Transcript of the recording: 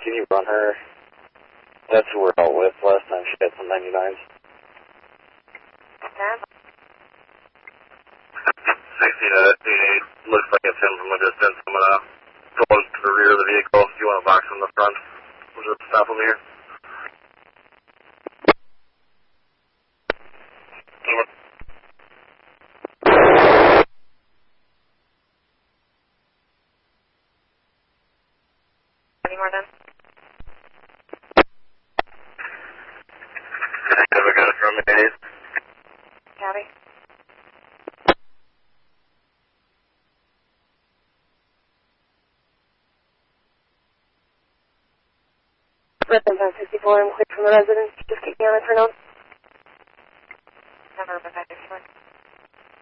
can you run her? That's who we're out with. Last time she had some 99s. 16 at 88. Looks like it's him from a distance. I'm going to go to the rear of the vehicle. If you want to box from the front, we'll just stop him here. Any more then? Have a gun from the 80s. Copy. Resident 64, I'm clear from the residence. Just keep me on it for now.